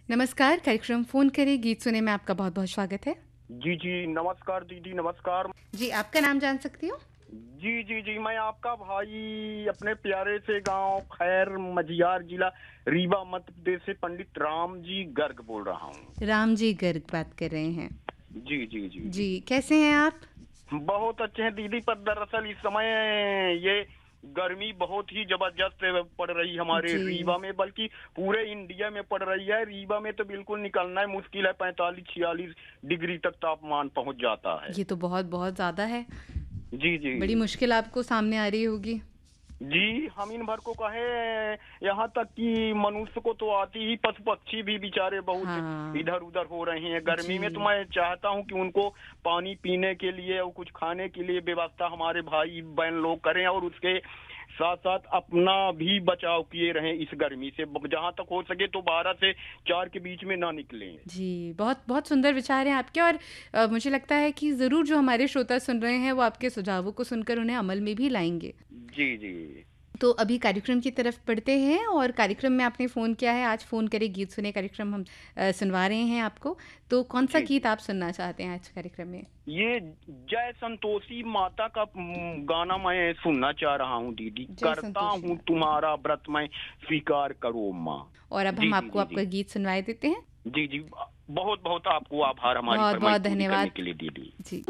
नमस्कार, कार्यक्रम फ़ोन करें गीत सुने में आपका बहुत-बहुत स्वागत है। जी, जी, नमस्कार दीदी, नमस्कार। जी, आपका नाम जान सकती हूँ? जी, जी, जी, मैं आपका भाई अपने प्यारे से गाँव खैर मझियार जिला रीवा मध्य प्रदेश से पंडित राम जी गर्ग बोल रहा हूँ। राम जी गर्ग बात कर रहे हैं। जी, जी, जी, जी, जी। कैसे हैं आप? बहुत अच्छे हैं दीदी, पर दरअसल इस समय ये गर्मी बहुत ही जबरदस्त पड़ रही हमारे जी, रीवा में, बल्कि पूरे इंडिया में पड़ रही है। रीवा में तो बिल्कुल निकलना ही मुश्किल है, 45-46 डिग्री तक तापमान पहुँच जाता है। ये तो बहुत-बहुत ज़्यादा है। जी, जी। बड़ी मुश्किल आपको सामने आ रही होगी। जी, हम इन भर को कहें, यहाँ तक कि मनुष्य को तो आती ही, पशु पक्षी भी बेचारे बहुत हाँ, इधर-उधर हो रहे हैं। गर्मी में तो जी। मैं चाहता हूँ कि उनको पानी पीने के लिए और कुछ खाने के लिए व्यवस्था हमारे भाई-बहन लोग करें, और उसके साथ-साथ अपना भी बचाव किए रहें इस गर्मी से। जहाँ तक हो सके तो 12 से 4 के बीच में ना निकलें। जी, बहुत बहुत सुंदर विचार हैं आपके और मुझे लगता है कि ज़रूर जो हमारे श्रोता सुन रहे हैं, वो आपके सुझावों को सुनकर उन्हें अमल में भी लाएँगे। जी, जी। तो अभी कार्यक्रम की तरफ बढ़ते हैं और कार्यक्रम में आपने फ़ोन किया है, आज फ़ोन करें गीत सुने कार्यक्रम हम सुनवा रहे हैं आपको। तो कौन-सा जी, गीत जी। आप सुनना चाहते हैं आज कार्यक्रम में? ये जय संतोषी माता का गाना मैं सुनना चाह रहा हूँ दीदी। जय करता संतोषी हूँ माता। तुम्हारा व्रत मैं, स्वीकार करो माँ। और अब जी, हम जी, आपको जी, आपका जी। गीत सुनवाए देते हैं। जी, जी। बहुत-बहुत आपको आभार हमारी बहुत-बहुत फरमाइश पूरी करने धन्यवाद। के लिए दीदी। जी।